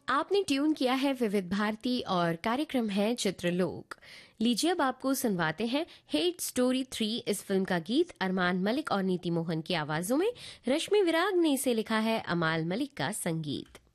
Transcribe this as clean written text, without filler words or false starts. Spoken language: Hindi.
आपने ट्यून किया है विविध भारती और कार्यक्रम है चित्रलोक। लीजिए अब आपको सुनवाते हैं हेट स्टोरी 3 इस फिल्म का गीत अरमान मलिक और नीति मोहन की आवाजों में। रश्मि विराग ने इसे लिखा है, अमाल मलिक का संगीत।